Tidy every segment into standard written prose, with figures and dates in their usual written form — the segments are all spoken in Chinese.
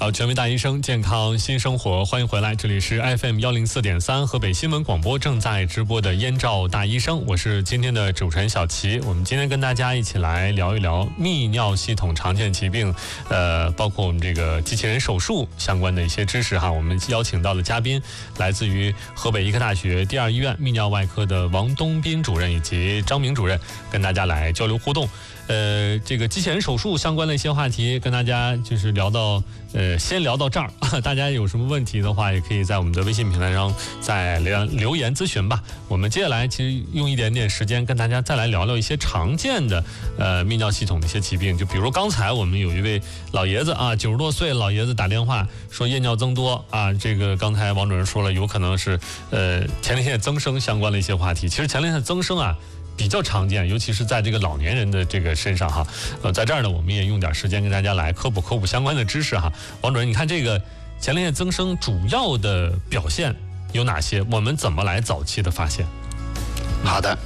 好，权威大医生，健康新生活，欢迎回来，这里是 FM 104.3河北新闻广播正在直播的燕赵大医生，我是今天的主持人小齐。我们今天跟大家一起来聊一聊泌尿系统常见疾病，包括我们这个机器人手术相关的一些知识哈。我们邀请到的嘉宾来自于河北医科大学第2医院泌尿外科的王东斌主任以及张明主任，跟大家来交流互动。这个机器人手术相关的一些话题，跟大家就是聊到，先聊到这儿。大家有什么问题的话，也可以在我们的微信平台上再留言咨询吧。我们接下来其实用一点点时间跟大家再来聊聊一些常见的泌尿系统的一些疾病。就比如刚才我们有一位老爷子啊，90多岁老爷子打电话说夜尿增多啊，这个刚才王主任说了，有可能是前列腺增生相关的一些话题。其实前列腺增生啊，比较常见，尤其是在这个老年人的这个身上哈。在这儿呢，我们也用点时间跟大家来科普相关的知识哈。王主任，你看这个前列腺增生主要的表现有哪些？我们怎么来早期的发现？ 好的，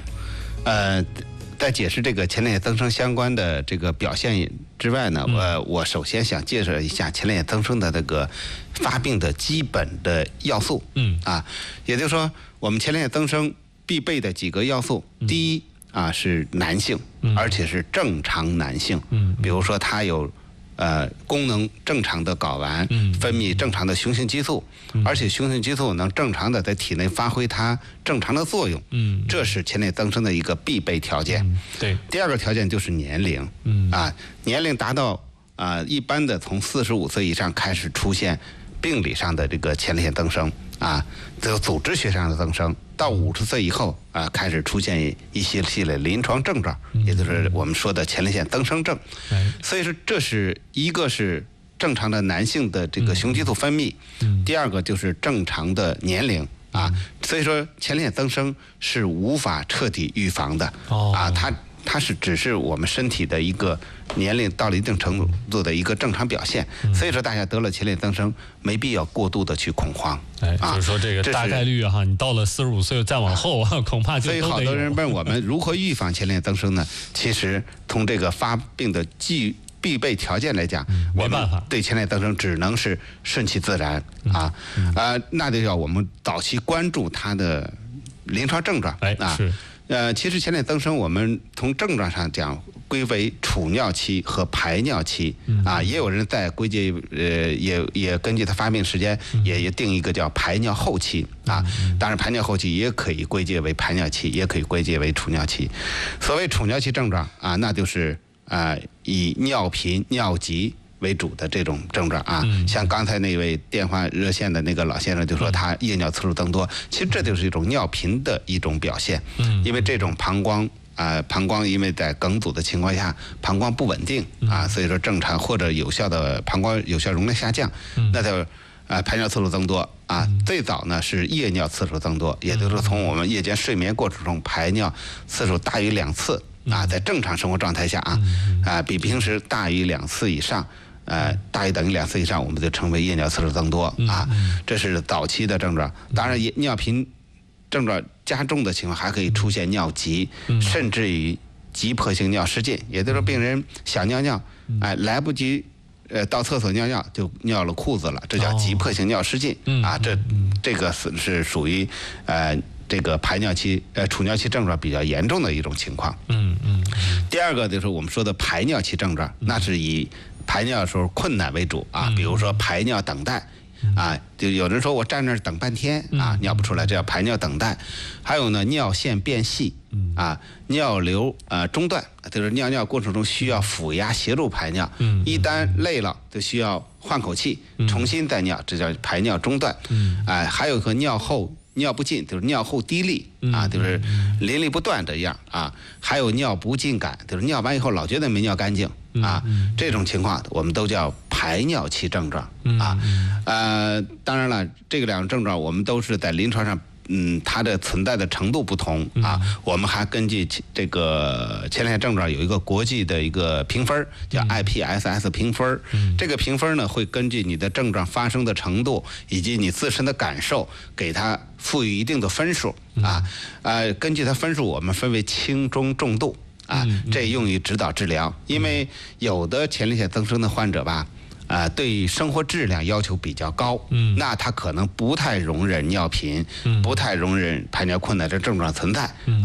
在解释这个前列腺增生相关的这个表现之外呢，我首先想介绍一下前列腺增生的这个发病的基本的要素。也就是说，我们前列腺增生必备的几个要素，第一是男性，而且是正常男性。比如说他有功能正常的睾丸，分泌正常的雄性激素，而且雄性激素能正常的在体内发挥它正常的作用。这是前列腺增生的一个必备条件。 对。 第二个条件就是年龄。年龄达到一般的从45岁以上开始出现病理上的这个前列腺增生这个组织学上的增生，到50岁以后开始出现一系列临床症状，也就是我们说的前列腺增生症。所以说，这是一个是正常的男性的这个雄激素分泌，第二个就是正常的年龄所以说前列腺增生是无法彻底预防的它是只是我们身体的一个年龄到了一定程度的一个正常表现，所以说大家得了前列腺增生没必要过度的去恐慌。 就是说这个大概率你到了45岁再往后恐怕就都得有。 所以好多人问我们如何预防前列腺增生呢？其实从这个发病的必备条件来讲， 没办法， 对前列腺增生只能是顺其自然那就要我们早期关注它的临床症状是。 其实前列腺增生我们从症状上讲归为储尿期和排尿期也有人在归结也根据它发病时间也定一个叫排尿后期当然排尿后期也可以归结为排尿期，也可以归结为储尿期。所谓储尿期症状那就是以尿频尿急为主的这种症状像刚才那位电话热线的那个老先生就说他夜尿次数增多，其实这就是一种尿频的一种表现。因为这种膀胱因为在梗阻的情况下，膀胱不稳定所以说正常或者有效的膀胱有效容量下降，那就排尿次数增多最早呢是夜尿次数增多，也就是说从我们夜间睡眠过程中排尿次数大于2次在正常生活状态下比平时大于2次以上。大于等于2次以上，我们就称为夜尿次数增多这是早期的症状。当然，尿频症状加重的情况，还可以出现尿急，甚至于急迫性尿失禁，也就是说病人想尿尿，来不及到厕所尿尿就尿了裤子了，这叫急迫性尿失禁这个是属于这个排尿期储尿期症状比较严重的一种情况。第二个就是我们说的排尿期症状，那是以排尿的时候困难为主比如说排尿等待就有人说我站那儿等半天尿不出来，这叫排尿等待。还有呢，尿线变细尿流中断，就是尿尿过程中需要腹压协助排尿，一旦累了就需要换口气重新再尿，这叫排尿中断。还有个尿后尿不尽，就是尿后滴沥就是淋漓不断这样还有尿不尽感，就是尿完以后老觉得没尿干净这种情况我们都叫排尿期症状当然了，这个2种症状我们都是在临床上它的存在的程度不同我们还根据这个前列腺症状有一个国际的一个评分，叫 IPSS 评分。这个评分呢，会根据你的症状发生的程度以及你自身的感受，给它赋予一定的分数根据它分数，我们分为轻、中、重度这用于指导治疗。因为有的前列腺增生的患者吧对生活质量要求比较高，那他可能不太容忍尿频，不太容忍排尿困难的症状存在，